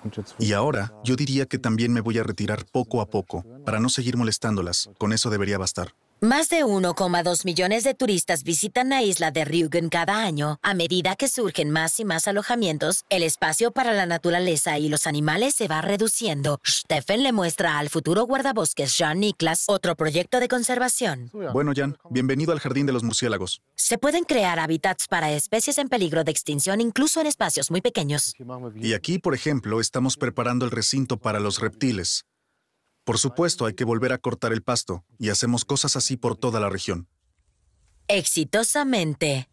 Y ahora, yo diría que también me voy a retirar poco a poco, para no seguir molestándolas. Con eso debería bastar. Más de 1,2 millones de turistas visitan la isla de Rügen cada año. A medida que surgen más y más alojamientos, el espacio para la naturaleza y los animales se va reduciendo. Steffen le muestra al futuro guardabosques Jan Niklas otro proyecto de conservación. Bueno, Jan, bienvenido al Jardín de los Murciélagos. Se pueden crear hábitats para especies en peligro de extinción incluso en espacios muy pequeños. Y aquí, por ejemplo, estamos preparando el recinto para los reptiles. Por supuesto, hay que volver a cortar el pasto, y hacemos cosas así por toda la región. Exitosamente.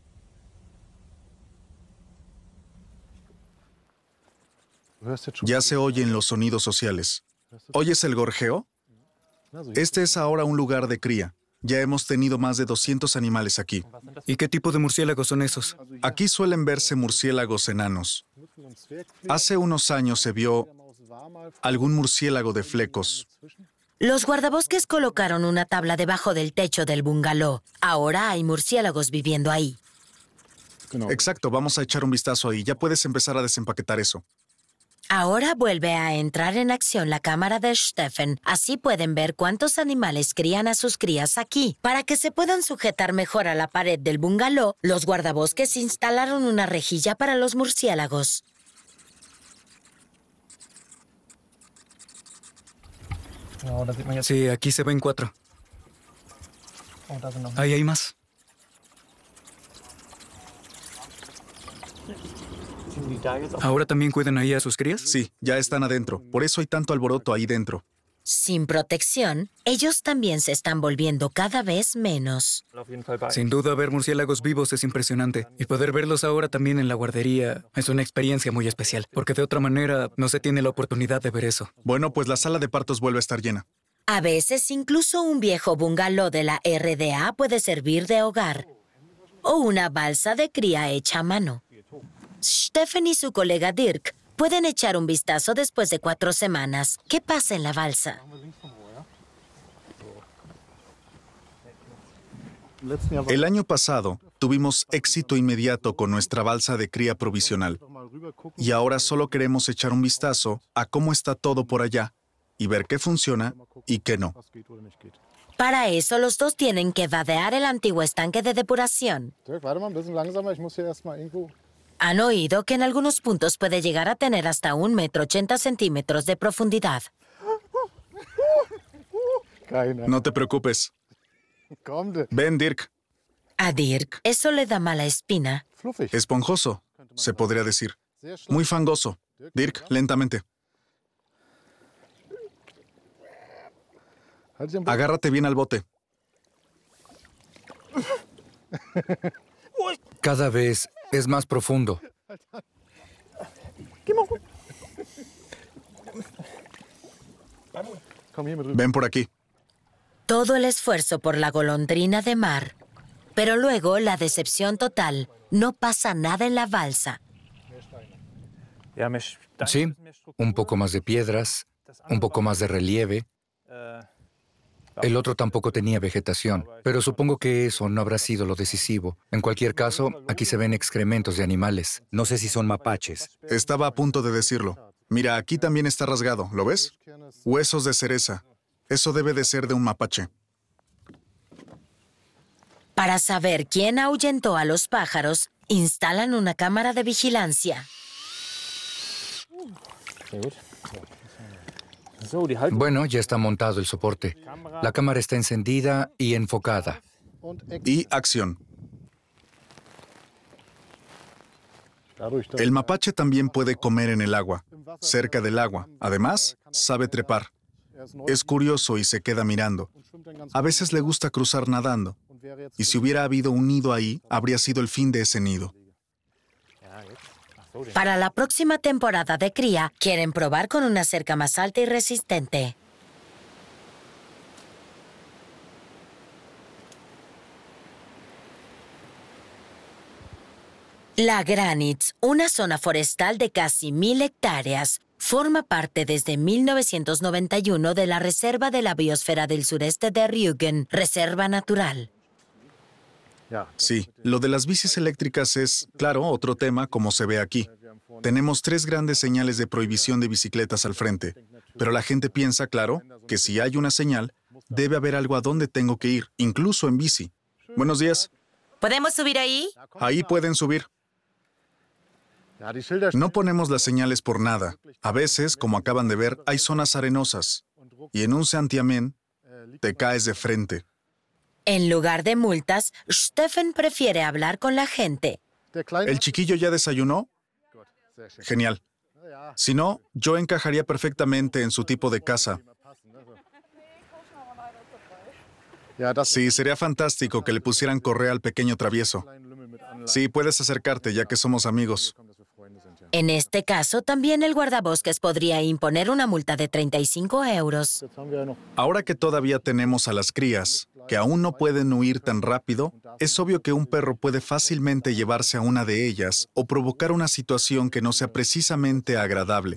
Ya se oyen los sonidos sociales. ¿Oyes el gorjeo? Este es ahora un lugar de cría. Ya hemos tenido más de 200 animales aquí. ¿Y qué tipo de murciélagos son esos? Aquí suelen verse murciélagos enanos. Hace unos años se vio algún murciélago de flecos. Los guardabosques colocaron una tabla debajo del techo del bungalow. Ahora hay murciélagos viviendo ahí. Exacto, vamos a echar un vistazo ahí. Ya puedes empezar a desempaquetar eso. Ahora vuelve a entrar en acción la cámara de Steffen. Así pueden ver cuántos animales crían a sus crías aquí. Para que se puedan sujetar mejor a la pared del bungalow, los guardabosques instalaron una rejilla para los murciélagos. Sí, aquí se ven 4. Ahí hay más. ¿Ahora también cuidan ahí a sus crías? Sí, ya están adentro. Por eso hay tanto alboroto ahí dentro. Sin protección, ellos también se están volviendo cada vez menos. Sin duda, ver murciélagos vivos es impresionante. Y poder verlos ahora también en la guardería es una experiencia muy especial, porque de otra manera no se tiene la oportunidad de ver eso. Bueno, pues la sala de partos vuelve a estar llena. A veces, incluso un viejo bungalow de la RDA puede servir de hogar. O una balsa de cría hecha a mano. Steffen y su colega Dirk pueden echar un vistazo después de 4 semanas. ¿Qué pasa en la balsa? El año pasado tuvimos éxito inmediato con nuestra balsa de cría provisional. Y ahora solo queremos echar un vistazo a cómo está todo por allá y ver qué funciona y qué no. Para eso, los dos tienen que vadear el antiguo estanque de depuración. Han oído que en algunos puntos puede llegar a tener hasta 1,80 m de profundidad. No te preocupes. Ven, Dirk. A Dirk, eso le da mala espina. Esponjoso, se podría decir. Muy fangoso. Dirk, lentamente. Agárrate bien al bote. Cada vez es más profundo. Ven por aquí. Todo el esfuerzo por la golondrina de mar. Pero luego la decepción total. No pasa nada en la balsa. Sí, un poco más de piedras, un poco más de relieve. El otro tampoco tenía vegetación, pero supongo que eso no habrá sido lo decisivo. En cualquier caso, aquí se ven excrementos de animales. No sé si son mapaches. Estaba a punto de decirlo. Mira, aquí también está rasgado, ¿lo ves? Huesos de cereza. Eso debe de ser de un mapache. Para saber quién ahuyentó a los pájaros, instalan una cámara de vigilancia. Bueno, ya está montado el soporte. La cámara está encendida y enfocada. Y acción. El mapache también puede comer en el agua, cerca del agua. Además, sabe trepar. Es curioso y se queda mirando. A veces le gusta cruzar nadando. Y si hubiera habido un nido ahí, habría sido el fin de ese nido. Para la próxima temporada de cría, quieren probar con una cerca más alta y resistente. La Granitz, una zona forestal de casi 1,000 hectáreas, forma parte desde 1991 de la Reserva de la Biosfera del Sureste de Rügen, Reserva Natural. Sí, lo de las bicis eléctricas es, claro, otro tema como se ve aquí. Tenemos 3 grandes señales de prohibición de bicicletas al frente, pero la gente piensa, claro, que si hay una señal, debe haber algo a donde tengo que ir, incluso en bici. Buenos días. ¿Podemos subir ahí? Ahí pueden subir. No ponemos las señales por nada. A veces, como acaban de ver, hay zonas arenosas. Y en un santiamén, te caes de frente. En lugar de multas, Steffen prefiere hablar con la gente. ¿El chiquillo ya desayunó? Genial. Si no, yo encajaría perfectamente en su tipo de casa. Sí, sería fantástico que le pusieran correa al pequeño travieso. Sí, puedes acercarte, ya que somos amigos. En este caso, también el guardabosques podría imponer una multa de 35 euros. Ahora que todavía tenemos a las crías, que aún no pueden huir tan rápido, es obvio que un perro puede fácilmente llevarse a una de ellas o provocar una situación que no sea precisamente agradable.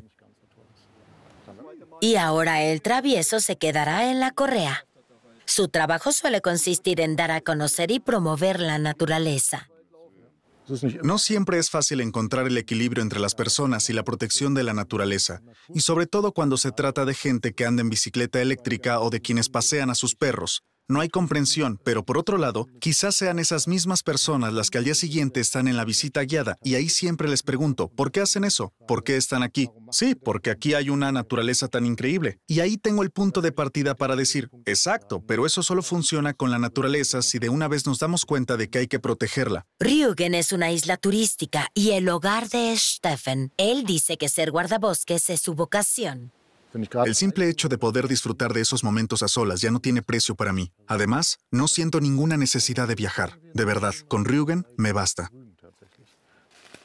Y ahora el travieso se quedará en la correa. Su trabajo suele consistir en dar a conocer y promover la naturaleza. No siempre es fácil encontrar el equilibrio entre las personas y la protección de la naturaleza, y sobre todo cuando se trata de gente que anda en bicicleta eléctrica o de quienes pasean a sus perros. No hay comprensión, pero por otro lado, quizás sean esas mismas personas las que al día siguiente están en la visita guiada, y ahí siempre les pregunto, ¿por qué hacen eso? ¿Por qué están aquí? Sí, porque aquí hay una naturaleza tan increíble. Y ahí tengo el punto de partida para decir, exacto, pero eso solo funciona con la naturaleza si de una vez nos damos cuenta de que hay que protegerla. Rügen es una isla turística y el hogar de Steffen. Él dice que ser guardabosques es su vocación. El simple hecho de poder disfrutar de esos momentos a solas ya no tiene precio para mí. Además, no siento ninguna necesidad de viajar. De verdad, con Rügen me basta.